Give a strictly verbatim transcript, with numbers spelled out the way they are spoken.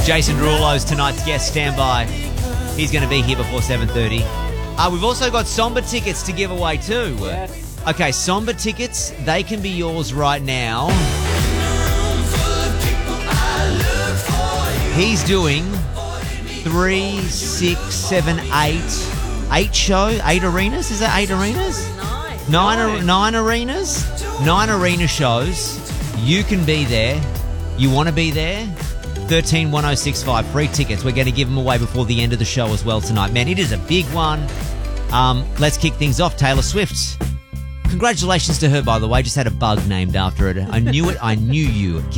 Jason Derulo's tonight's guest. Stand by. He's going to be here before seven thirty. Uh, we've also got Somber tickets to give away too. Yes. Okay, Somber tickets, they can be yours right now. He's doing three, six, seven, eight, eight show, eight arenas. Is that eight arenas? Nine. Nine, ar- nine arenas? Nine arena shows. You can be there. You want to be there? thirteen one oh six five. Free tickets. We're going to give them away before the end of the show as well tonight. Man, it is a big one. Um, let's kick things off. Taylor Swift. Congratulations to her, by the way. Just had a bug named after it. I knew it. I knew you.